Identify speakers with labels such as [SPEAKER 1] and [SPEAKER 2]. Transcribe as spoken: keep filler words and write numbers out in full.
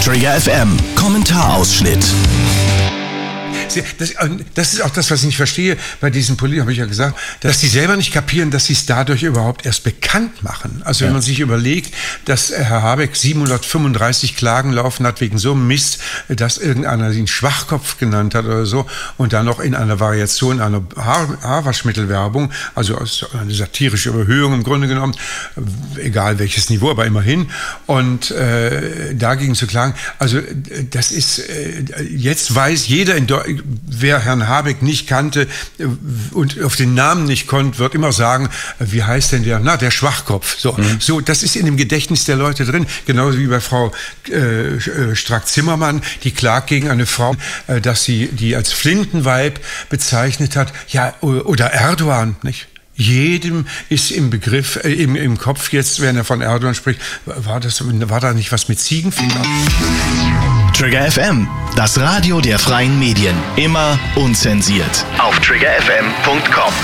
[SPEAKER 1] Trigger F M, Kommentarausschnitt.
[SPEAKER 2] Das, das ist auch das, was ich nicht verstehe bei diesen Politikern, habe ich ja gesagt, dass die selber nicht kapieren, dass sie es dadurch überhaupt erst bekannt machen. Also wenn ja. man sich überlegt, dass Herr Habeck siebenhundertfünfunddreißig Klagen laufen hat wegen so einem Mist, dass irgendeiner ihn Schwachkopf genannt hat oder so und dann noch in einer Variation einer Haar- Haarwaschmittelwerbung, also eine satirische Überhöhung im Grunde genommen, egal welches Niveau, aber immerhin. Und äh, dagegen zu klagen, also das ist, äh, jetzt weiß jeder in Deutschland, wer Herrn Habeck nicht kannte und auf den Namen nicht konnte, wird immer sagen, wie heißt denn der? Na, der Schwachkopf. So, mhm. so das ist in dem Gedächtnis der Leute drin. Genauso wie bei Frau äh, Strack-Zimmermann, die klagt gegen eine Frau, äh, dass sie die als Flintenweib bezeichnet hat. Ja, oder Erdogan, nicht? Jedem ist im Begriff, äh, im, im Kopf jetzt, wenn er von Erdogan spricht, war, das, war da nicht was mit Ziegenfinger?
[SPEAKER 1] Trigger F M, das Radio der freien Medien. Immer unzensiert. Auf trigger f m punkt com.